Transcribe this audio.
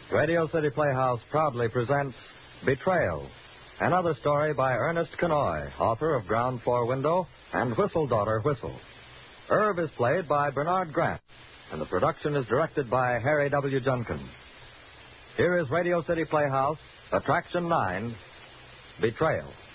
Radio City Playhouse proudly presents Betrayal, another story by Ernest Kenoy, author of Ground Floor Window and Whistle Daughter Whistle. Irv is played by Bernard Grant, and the production is directed by Harry W. Junkins. Here is Radio City Playhouse, Attraction 9, Betrayal.